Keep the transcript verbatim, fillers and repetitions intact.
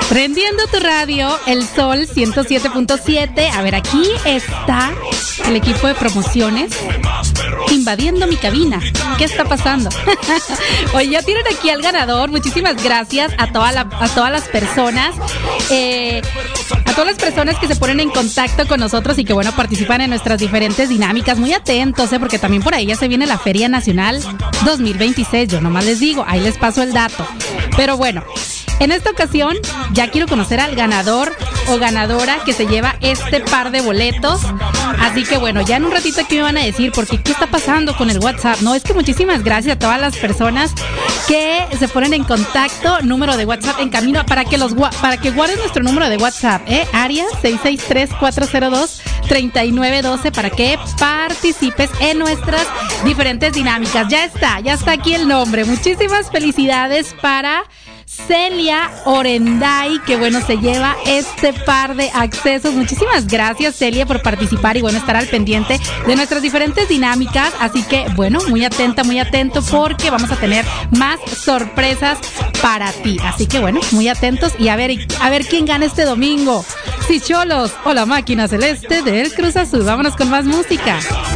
Prendiendo tu radio, El Sol ciento siete punto siete. A ver, aquí está el equipo de promociones invadiendo mi cabina. ¿Qué está pasando? Oye, ya tienen aquí al ganador. Muchísimas gracias a, toda la, a todas las personas. Eh, a todas las personas que se ponen en contacto con nosotros y que, bueno, participan en nuestras diferentes dinámicas. Muy atentos, ¿eh? Porque también por ahí ya se viene la Feria Nacional dos mil veintiséis. Yo nomás les digo, ahí les paso el dato. Pero bueno, en esta ocasión ya quiero conocer al ganador o ganadora que se lleva este par de boletos. Así que bueno, ya en un ratito aquí me van a decir, porque ¿qué está pasando con el WhatsApp? No, es que muchísimas gracias a todas las personas que se ponen en contacto. Número de WhatsApp en camino para que los para que guarden nuestro número de WhatsApp, ¿eh? Área seis seis tres, cuatro cero dos, tres nueve uno dos para que participes en nuestras diferentes dinámicas. Ya está, ya está aquí el nombre. Muchísimas felicidades para Celia Orenday, que bueno, se lleva este par de accesos. Muchísimas gracias, Celia, por participar y bueno, estar al pendiente de nuestras diferentes dinámicas. Así que bueno, muy atenta, muy atento, porque vamos a tener más sorpresas para ti. Así que bueno, muy atentos y a ver, a ver quién gana este domingo. Si Cholos o la máquina celeste del Cruz Azul. Vámonos con más música.